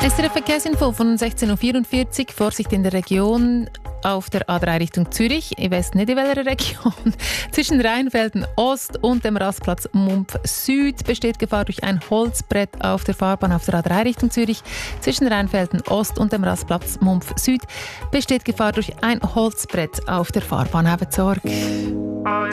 SRF Verkehrsinfo von 16.44 Uhr. Vorsicht in der Region auf der A3 Richtung Zürich. Ich weiss nicht, in welcher Region. Zwischen Rheinfelden Ost und dem Rastplatz Mumpf Süd besteht Gefahr durch ein Holzbrett auf der Fahrbahn auf der A3 Richtung Zürich. Zwischen Rheinfelden Ost und dem Rastplatz Mumpf Süd besteht Gefahr durch ein Holzbrett auf der Fahrbahn. Habt Sorge.